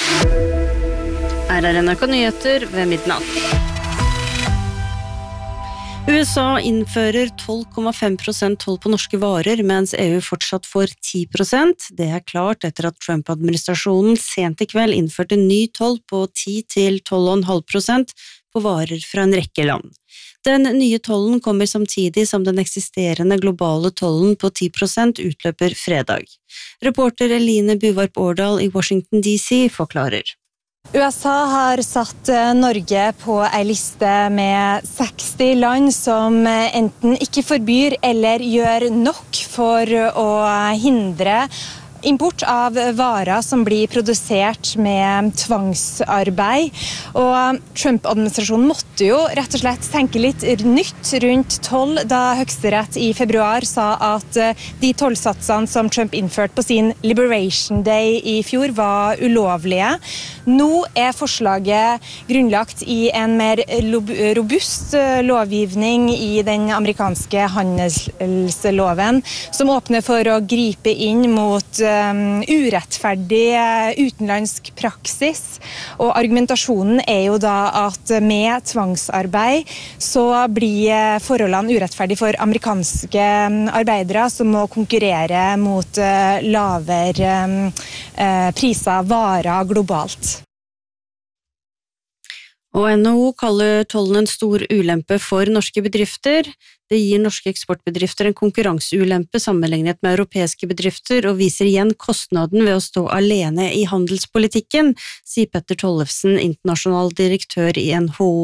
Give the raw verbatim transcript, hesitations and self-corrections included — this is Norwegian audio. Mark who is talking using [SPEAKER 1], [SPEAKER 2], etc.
[SPEAKER 1] Her er N R K Nyheter ved midnatt. U S A innfører tolv komma fem prosent toll på norske varer, mens E U fortsatt får ti prosent. Det er klart etter at Trump-administrasjonen sent i kveld innførte ny toll på ti til tolv komma fem prosent på varer fra en rekke land. Den nye tollen kommer samtidig som den eksisterende globale tollen på ti prosent utløper fredag. Reporter Eline Buvarp Årdal i Washington D C forklarer.
[SPEAKER 2] U S A har satt Norge på en liste med seksti land som enten ikke forbyr eller gjør nok for å hindre import av varer som blir produsert med tvangsarbeid. Og Trump-administrasjonen måtte jo rett og slett tenke litt nytt rundt toll da Høyesterett i februar sa at de tollsatsene som Trump innførte på sin Liberation Day i fjor var ulovlige. Nå er forslaget grunnlagt i en mer robust lovgivning i den amerikanske handelsloven, som åpner for å gripe inn mot Um, urettferdig utenlandsk praksis, og argumentasjonen er jo da at med tvangsarbeid så blir forholdene urettferdig for amerikanske arbeidere som må konkurrere mot uh, lavere um, uh, priser varer globalt.
[SPEAKER 1] Og N H O kaller tollen en stor ulempe for norske bedrifter. Det gir norske eksportbedrifter en konkurranseulempe sammenlignet med europeiske bedrifter, og viser igjen kostnaden ved å stå alene i handelspolitikken, sier Petter Tollefsen, internasjonal direktør i N H O